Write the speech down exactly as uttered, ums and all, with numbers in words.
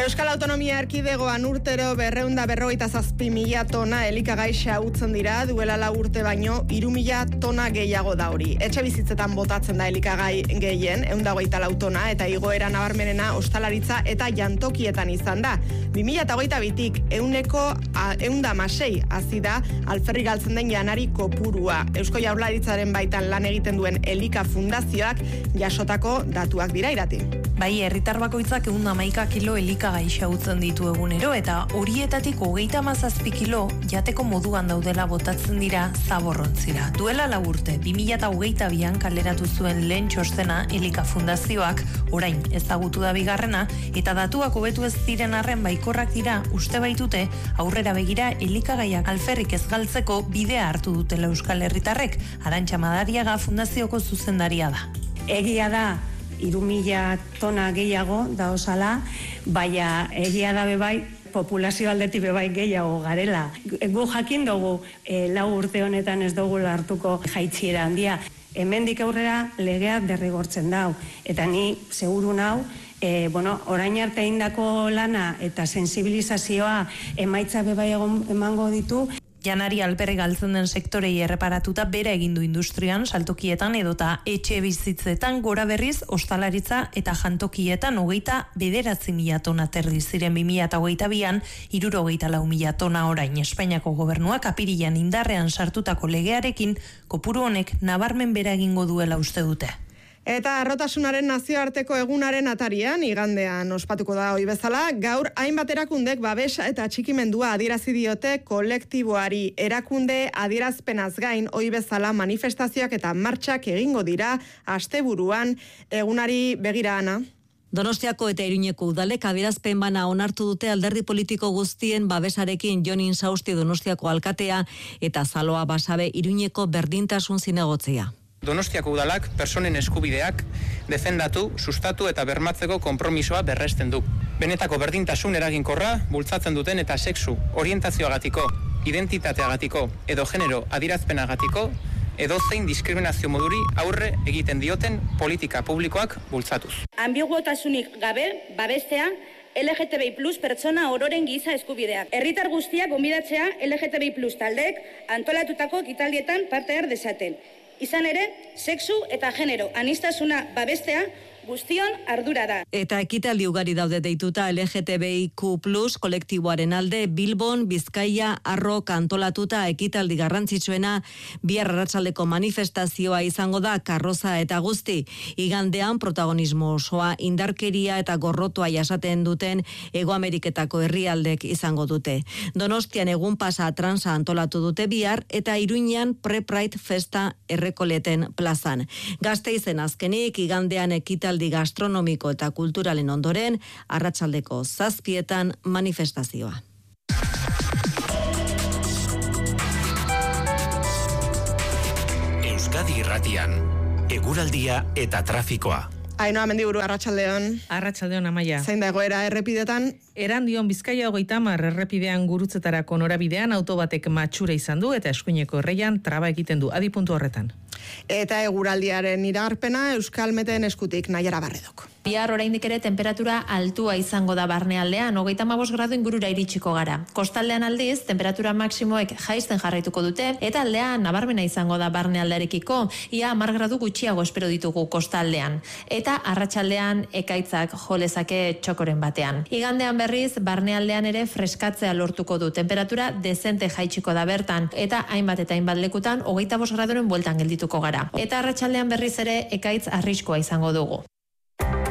Euskal Autonomia Erkidegoan urtero berrehun eta berrogeita zazpi mila tona elikagai xahutzen dira, duela lau urte baino hiru mila tona gehiago da hori. Etxe bizitzetan botatzen da elikagai gehien, ehun eta hogeita lau tona, eta igoera nabarmenena ostalaritza eta jantokietan izan da. bi mila hogeita bitik ehuneko ehun eta hamasei hazi da alferrik galtzen den janari kopurua. Eusko Jaurlaritzaren baitan lan egiten duen Elika Fundazioak jasotako datuak dira, Irati. Bai, herritar bakoitzak ehun eta hamaika kilo elikagai xahutzen ditu egunero, eta horietatik hogeita hamazazpi kilo jateko moduan daudela botatzen dira zaborrontzira. Duela lau urte, bi mila hogeita bian kaleratu zuen lehen txostena Elika Fundazioak, orain ezagutu da bigarrena, eta datuak hobetu ez diren arren baikorrak dira, uste baitute aurrera begira elikagaiak alferrik ez galtzeko bidea hartu dutela Euskal Herritarrek. Arantxa Madariaga Fundazioko zuzendaria da. Egia da, hiru mila tona gehiago da osala, baina egia da bebai, populazio aldetik bebai gehiago garela. Gu jakin dugu, e, lau urte honetan ez dugu hartuko jaitxiera handia. Hemendik aurrera legea derrigortzen dau, eta ni seguru nau, e, bueno, orain arte egindako lana eta sensibilizazioa emaitza bebai emango ditu. Janari alperrik galtzen den sektorei erreparatuta bera egindu industrian, saltokietan edota etxe bizitzetan, gora berriz, ostalaritza eta jantokietan hogeita bederatzi mila tona terdi ziren bi mila hogeita bian, hirurogeita lau mila tona orain. Espainiako gobernuak apirilan indarrean sartutako legearekin, kopuru honek nabarmen bera egingo duela uste dute. Eta arrotasunaren nazioarteko egunaren atarian, igandean ospatuko da hoi bezala, gaur hainbat erakundek babesa eta atxikimendua adierazi diote kolektiboari. Erakunde adierazpenaz gain hoi bezala manifestazioak eta martxak egingo dira asteburuan egunari begira, Ana. Donostiako eta Iruñeko udalek adierazpen bana onartu dute alderdi politiko guztien babesarekin. Jon Insausti Donostiako alkatea eta Zaloa Basabe Iruñeko berdintasun zinegotzea. Donostiako udalak personen eskubideak defendatu, sustatu eta bermatzeko konpromisoa berresten du. Benetako berdintasun eraginkorra bultzatzen duten eta sexu orientazioagatiko, identitateagatiko edo genero adierazpenagatiko edo zein diskriminazio moduri aurre egiten dioten politika publikoak bultzatuz. Ambiguotasunik gabe babestea L G T B I plus pertsona ororen giza eskubideak. Herritar guztiak gonbidatzea L G T B I plus taldeek antolatutako ekitaldietan parte har dezaten. Izan ere, sexu eta genero aniztasuna babestea guztion ardura da. Eta ekitaldi ugari daude deituta L G T B I Q plus kolektiboaren alde Bilbon, Bizkaia, Arro antolatuta ekitaldi garrantzitsuena bihar arratsaldeko manifestazioa izango da karroza eta guzti. Igandean protagonismo osoa indarkeria eta gorrotoa jasaten duten Hego Ameriketako herrialdek izango dute. Donostian egun pasa transa antolatu dute bihar eta Iruñean Pre-Pride festa Errekoleten plazan. Gasteizen azkenik igandean ekitaldi gastronomiko eta kulturalen ondoren, arratsaldeko zazpietan manifestazioa. Euskadi Irratian, eguraldia eta trafikoa. Ainhoa Mendiburu, arratsaldeon. Arratsaldeon, Amaia. Zein da egoera errepidetan? Erandion Bizkaia hogeita hamar errepidean gurutzetarako norabidean auto batek matxura izan du eta eskuineko erreian traba egiten du. Adi puntu horretan. Eta eguraldiaren iragarpena Euskalmeten eskutik Naiara Barredok. Bihar oraindik ere temperatura altua izango da barnealdean, hogeita hamabost gradu ingurura iritsiko gara. Kostaldean aldiz, temperatura maksimoek jaisten jarraituko dute, eta aldean nabarmena izango da barnealdearekiko, ia hamar gradu gutxiago espero ditugu kostaldean. Eta arratsaldean ekaitzak jolezake txokoren batean. Igandean berriz, barnealdean ere freskatzea lortuko du, temperatura dezente jaitsiko da bertan, eta hainbat eta hainbat lekutan, hogeita bost graduren bueltan geldituko gara. Eta arratsaldean berriz ere ekaitz arriskoa izango dugu.